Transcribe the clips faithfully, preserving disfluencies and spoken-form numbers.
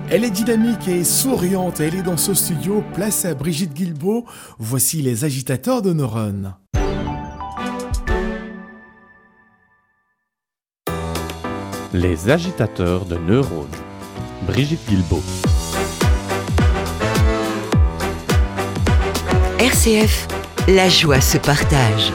Elle est dynamique et souriante, elle est dans ce studio, place à Brigitte Guilbeault. Voici les agitateurs de neurones. Les agitateurs de neurones. Brigitte Guilbeault. R C F, la joie se partage.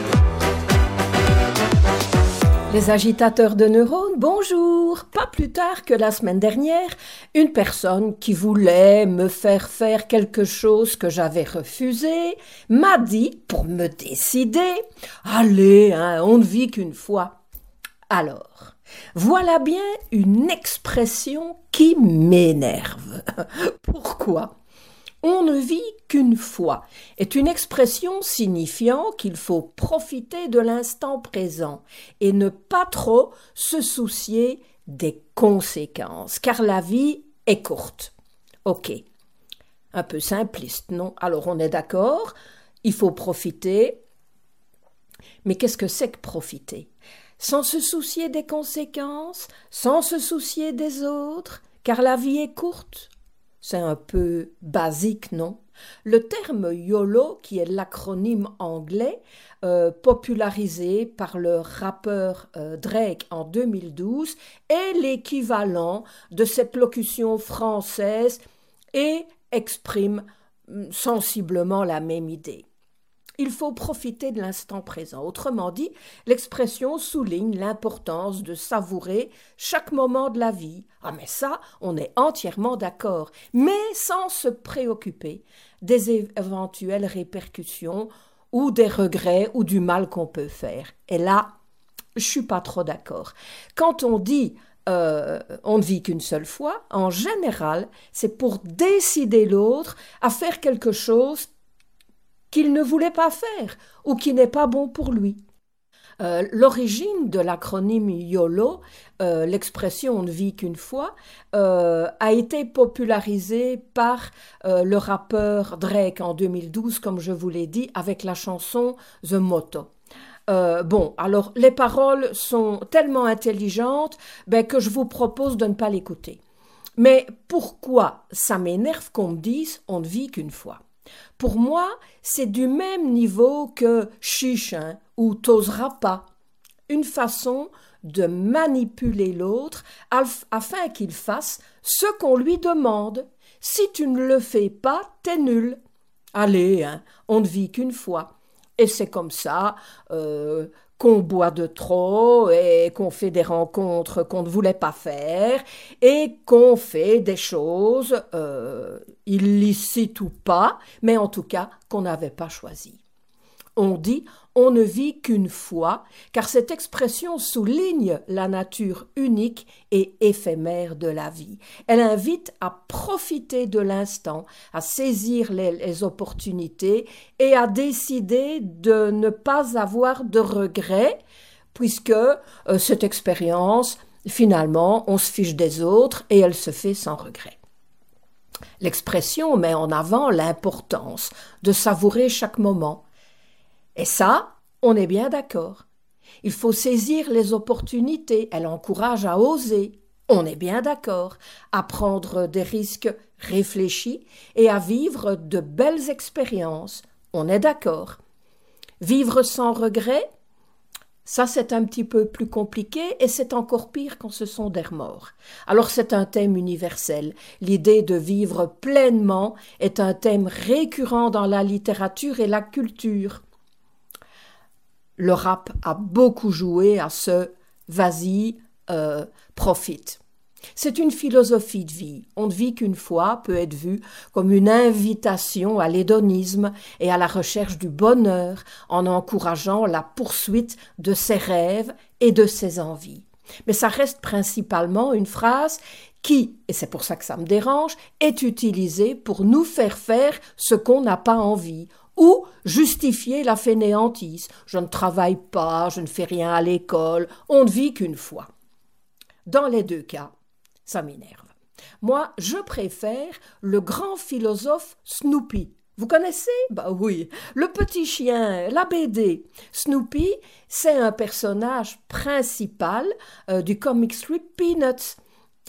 Les agitateurs de neurones, bonjour. Pas plus tard que la semaine dernière, une personne qui voulait me faire faire quelque chose que j'avais refusé m'a dit, pour me décider, « Allez, hein, on ne vit qu'une fois. » Alors, voilà bien une expression qui m'énerve. Pourquoi ? On ne vit qu'une fois est une expression signifiant qu'il faut profiter de l'instant présent et ne pas trop se soucier des conséquences, car la vie est courte. Ok, un peu simpliste, non ? Alors on est d'accord, il faut profiter, mais qu'est-ce que c'est que profiter ? Sans se soucier des conséquences, sans se soucier des autres, car la vie est courte. C'est un peu basique, non ? Le terme YOLO, qui est l'acronyme anglais, euh, popularisé par le rappeur euh, Drake en deux mille douze, est l'équivalent de cette locution française et exprime sensiblement la même idée. Il faut profiter de l'instant présent. Autrement dit, l'expression souligne l'importance de savourer chaque moment de la vie. Ah mais ça, on est entièrement d'accord, mais sans se préoccuper des éventuelles répercussions ou des regrets ou du mal qu'on peut faire. Et là, je suis pas trop d'accord. Quand on dit euh, on ne vit qu'une seule fois, en général, c'est pour décider l'autre à faire quelque chose qu'il ne voulait pas faire ou qui n'est pas bon pour lui. Euh, l'origine de l'acronyme YOLO, euh, l'expression « on ne vit qu'une fois euh, », a été popularisée par euh, le rappeur Drake en deux mille douze, comme je vous l'ai dit, avec la chanson « The Motto ». Euh, bon, alors les paroles sont tellement intelligentes ben, que je vous propose de ne pas l'écouter. Mais pourquoi ça m'énerve qu'on me dise « on ne vit qu'une fois » ? Pour moi, c'est du même niveau que « chiche hein, » ou « t'oseras pas ». Une façon de manipuler l'autre afin qu'il fasse ce qu'on lui demande. Si tu ne le fais pas, t'es nul. Allez, hein, on ne vit qu'une fois. Et c'est comme ça euh, qu'on boit de trop et qu'on fait des rencontres qu'on ne voulait pas faire et qu'on fait des choses euh, illicites ou pas, mais en tout cas qu'on n'avait pas choisies. On dit « on ne vit qu'une fois » car cette expression souligne la nature unique et éphémère de la vie. Elle invite à profiter de l'instant, à saisir les, les opportunités et à décider de ne pas avoir de regrets puisque euh, cette expérience, finalement, on se fiche des autres et elle se fait sans regret. L'expression met en avant l'importance de savourer chaque moment. Et ça, on est bien d'accord. Il faut saisir les opportunités, elle encourage à oser. On est bien d'accord. À prendre des risques réfléchis et à vivre de belles expériences. On est d'accord. Vivre sans regret, ça c'est un petit peu plus compliqué et c'est encore pire quand ce sont des remords. Alors c'est un thème universel. L'idée de vivre pleinement est un thème récurrent dans la littérature et la culture. Le rap a beaucoup joué à ce « vas-y, euh, profite ». C'est une philosophie de vie. On ne vit qu'une fois peut être vue comme une invitation à l'hédonisme et à la recherche du bonheur en encourageant la poursuite de ses rêves et de ses envies. Mais ça reste principalement une phrase qui, et c'est pour ça que ça me dérange, est utilisée pour nous faire faire ce qu'on n'a pas envie, ou justifier la fainéantise. Je ne travaille pas, je ne fais rien à l'école, on ne vit qu'une fois. Dans les deux cas, ça m'énerve. Moi, je préfère le grand philosophe Snoopy. Vous connaissez ? Bah oui, le petit chien, la B D. Snoopy, c'est un personnage principal euh, du comic strip Peanuts.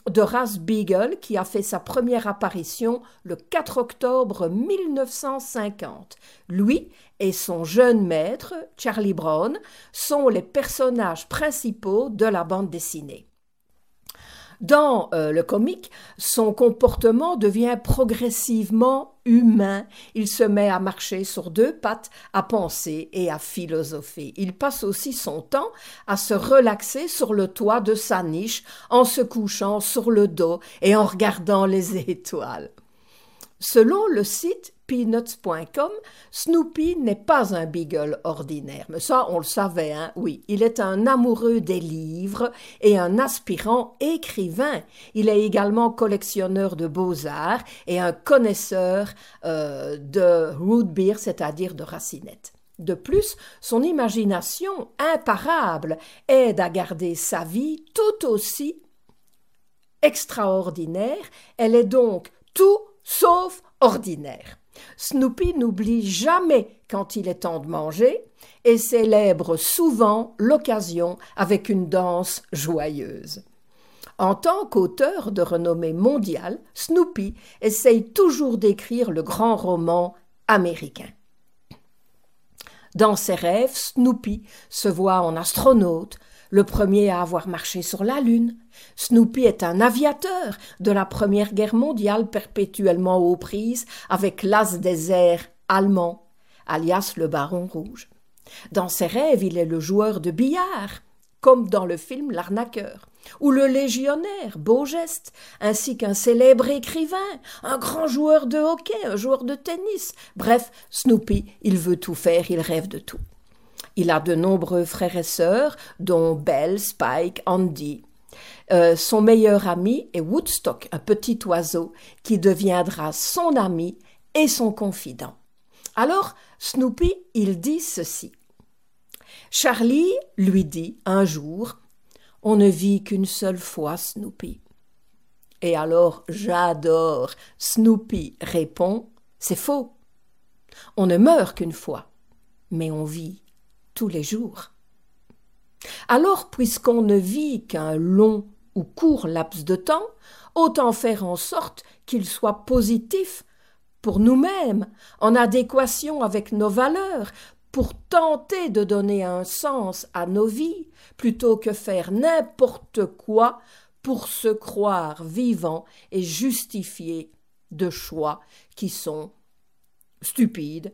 de race Beagle qui a fait sa première apparition le quatre octobre mille neuf cent cinquante. Lui et son jeune maître, Charlie Brown, sont les personnages principaux de la bande dessinée. Dans euh, le comique, son comportement devient progressivement humain. Il se met à marcher sur deux pattes, à penser et à philosopher. Il passe aussi son temps à se relaxer sur le toit de sa niche, en se couchant sur le dos et en regardant les étoiles. Selon le site peanuts point com, Snoopy n'est pas un beagle ordinaire. Mais ça, on le savait, hein? Oui, il est un amoureux des livres et un aspirant écrivain. Il est également collectionneur de beaux-arts et un connaisseur euh, de root beer, c'est-à-dire de racinettes. De plus, son imagination imparable aide à garder sa vie tout aussi extraordinaire. Elle est donc tout sauf ordinaire. Snoopy n'oublie jamais quand il est temps de manger et célèbre souvent l'occasion avec une danse joyeuse. En tant qu'auteur de renommée mondiale, Snoopy essaye toujours d'écrire le grand roman américain. Dans ses rêves, Snoopy se voit en astronaute, le premier à avoir marché sur la Lune. Snoopy est un aviateur de la Première Guerre mondiale perpétuellement aux prises avec l'as des airs allemand, alias le Baron Rouge. Dans ses rêves, il est le joueur de billard, comme dans le film L'arnaqueur, ou le légionnaire, Beau Geste, ainsi qu'un célèbre écrivain, un grand joueur de hockey, un joueur de tennis. Bref, Snoopy, il veut tout faire, il rêve de tout. Il a de nombreux frères et sœurs, dont Belle, Spike, Andy. Euh, son meilleur ami est Woodstock, un petit oiseau qui deviendra son ami et son confident. Alors, Snoopy, il dit ceci. Charlie lui dit un jour « On ne vit qu'une seule fois, Snoopy. » Et alors, j'adore, Snoopy répond « C'est faux. On ne meurt qu'une fois, mais on vit tous les jours. » Alors, puisqu'on ne vit qu'un long ou court laps de temps, autant faire en sorte qu'il soit positif pour nous-mêmes, en adéquation avec nos valeurs, pour tenter de donner un sens à nos vies, plutôt que faire n'importe quoi pour se croire vivant et justifier de choix qui sont stupides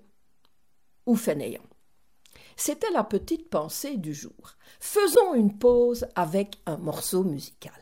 ou fainéants. C'était la petite pensée du jour. Faisons une pause avec un morceau musical.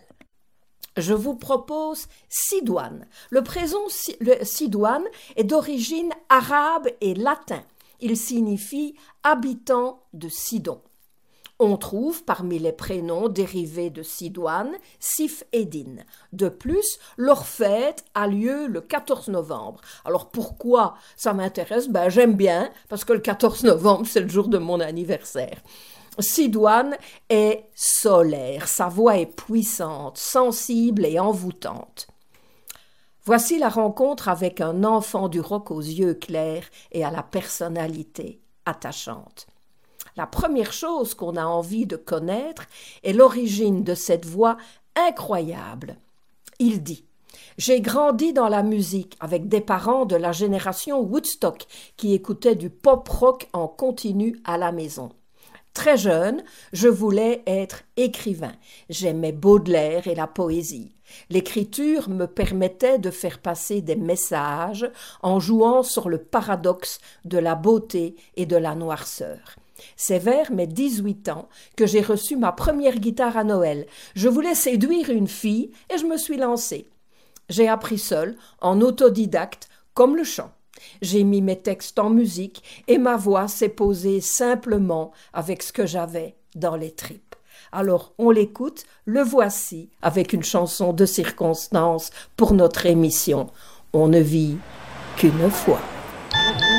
Je vous propose Sidoine. Le prénom Sidoine est d'origine arabe et latin. Il signifie « habitant de Sidon ». On trouve parmi les prénoms dérivés de Sidoine, Sif et Din. De plus, leur fête a lieu le quatorze novembre. Alors pourquoi ça m'intéresse? Ben j'aime bien, parce que le quatorze novembre, c'est le jour de mon anniversaire. Sidoine est solaire, sa voix est puissante, sensible et envoûtante. Voici la rencontre avec un enfant du rock aux yeux clairs et à la personnalité attachante. La première chose qu'on a envie de connaître est l'origine de cette voix incroyable. Il dit « J'ai grandi dans la musique avec des parents de la génération Woodstock qui écoutaient du pop-rock en continu à la maison. Très jeune, je voulais être écrivain. J'aimais Baudelaire et la poésie. L'écriture me permettait de faire passer des messages en jouant sur le paradoxe de la beauté et de la noirceur. C'est vers mes dix-huit ans que j'ai reçu ma première guitare à Noël. Je voulais séduire une fille et je me suis lancée. J'ai appris seule, en autodidacte, comme le chant. J'ai mis mes textes en musique et ma voix s'est posée simplement avec ce que j'avais dans les tripes. Alors on l'écoute, le voici avec une chanson de circonstance pour notre émission. On ne vit qu'une fois.